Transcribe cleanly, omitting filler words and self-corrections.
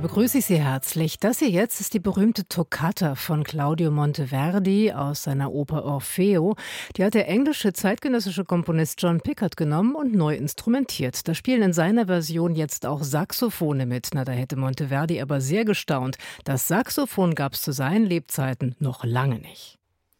begrüße ich Sie herzlich. Das hier jetzt ist die berühmte Toccata von Claudio Monteverdi aus seiner Oper Orfeo. Die hat der englische zeitgenössische Komponist John Pickard genommen und neu instrumentiert. Da spielen in seiner Version jetzt auch Saxophone mit. Na, da hätte Monteverdi aber sehr gestaunt. Das Saxophon gab es zu seinen Lebzeiten noch lange nicht.